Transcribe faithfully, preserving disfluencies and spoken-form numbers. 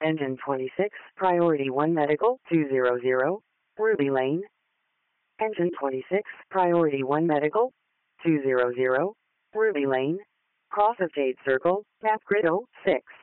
Engine twenty-six, Priority one Medical, two hundred, Ruby Lane. Engine twenty-six, Priority one Medical, two hundred, Ruby Lane. Cross of Jade Circle, Map Grid oh six.